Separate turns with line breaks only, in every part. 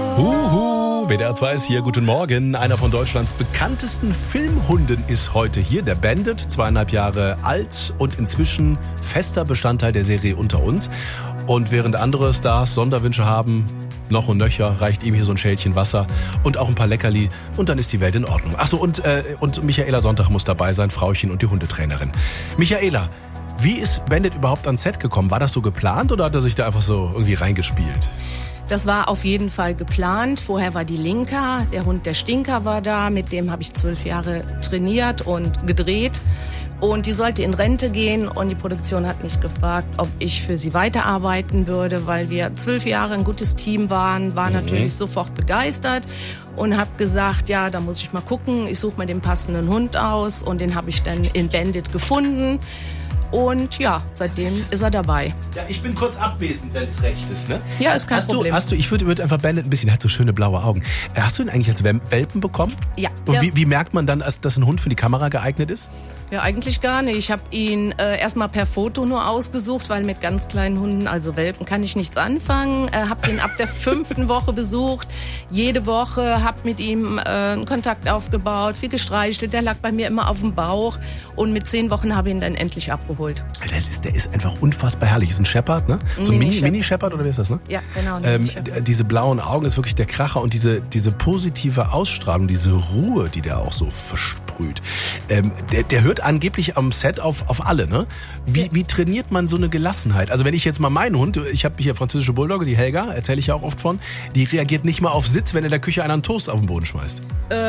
WDR 2 ist hier, guten Morgen. Einer von Deutschlands bekanntesten Filmhunden ist heute hier, der Bandit, 2,5 Jahre alt und inzwischen fester Bestandteil der Serie Unter uns. Und während andere Stars Sonderwünsche haben, noch und nöcher, reicht ihm hier so ein Schälchen Wasser und auch ein paar Leckerli und dann ist die Welt in Ordnung. Achso, und Michaela Sonntag muss dabei sein, Frauchen und die Hundetrainerin. Michaela, wie ist Bandit überhaupt ans Set gekommen? War das so geplant oder hat er sich da einfach so irgendwie reingespielt?
Das war auf jeden Fall geplant. Vorher war die Linka, der Hund der Stinker war da. Mit dem habe ich 12 Jahre trainiert und gedreht. Und die sollte in Rente gehen und die Produktion hat mich gefragt, ob ich für sie weiterarbeiten würde, weil wir 12 Jahre ein gutes Team waren, war natürlich sofort begeistert und habe gesagt, ja, da muss ich mal gucken. Ich suche mir den passenden Hund aus und den habe ich dann in Bandit gefunden. Und ja, seitdem ist er dabei.
Ja, ich bin kurz abwesend, wenn es recht ist, ne?
Ja, ist kein Problem.
Ich würde einfach Bandit ein bisschen, er hat so schöne blaue Augen. Hast du ihn eigentlich als Welpen bekommen?
Ja.
Und
ja.
Wie merkt man dann, dass ein Hund für die Kamera geeignet ist?
Ja, eigentlich gar nicht. Ich habe ihn erstmal per Foto nur ausgesucht, weil mit ganz kleinen Hunden, also Welpen, kann ich nichts anfangen. Habe ihn ab der 5. Woche besucht. Jede Woche habe mit ihm einen Kontakt aufgebaut, viel gestreichelt. Der lag bei mir immer auf dem Bauch. Und mit 10 Wochen habe ich ihn dann endlich abgeholt.
Der ist einfach unfassbar herrlich. Ist ein Shepherd, ne? So ein Mini-Shepherd oder wie ist das, ne?
Ja, genau.
Diese blauen Augen ist wirklich der Kracher und diese positive Ausstrahlung, diese Ruhe, die der auch so versprüht. Der hört angeblich am Set auf alle, ne? Wie trainiert man so eine Gelassenheit? Also wenn ich jetzt mal meinen Hund, ich habe hier französische Bulldogge, die Helga, erzähle ich ja auch oft von, die reagiert nicht mal auf Sitz, wenn in der Küche einer einen Toast auf den Boden schmeißt.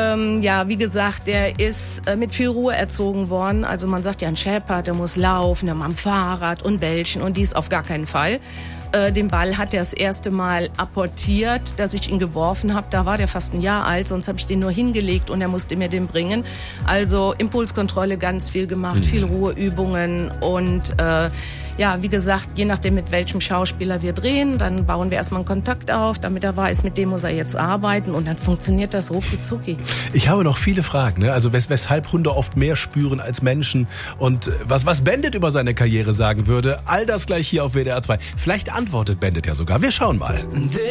Ja, wie gesagt, der ist mit viel Ruhe erzogen worden. Also man sagt ja, ein Shepherd, der muss laufen, der muss am Fahrrad und bellchen und dies auf gar keinen Fall. Den Ball hat er das erste Mal apportiert, dass ich ihn geworfen habe. Da war der fast ein Jahr alt, sonst habe ich den nur hingelegt und er musste mir den bringen. Also Impulskontrolle ganz viel gemacht, viel Ruheübungen und ja, wie gesagt, je nachdem mit welchem Schauspieler wir drehen, dann bauen wir erstmal einen Kontakt auf, damit er weiß, mit dem muss er jetzt arbeiten und dann funktioniert das rucki-zucki.
Ich habe noch viele Fragen, ne? Also weshalb Hunde oft mehr spüren als Menschen und was Bandit über seine Karriere sagen würde, all das gleich hier auf WDR 2. Vielleicht antwortet Bandit ja sogar. Wir schauen mal.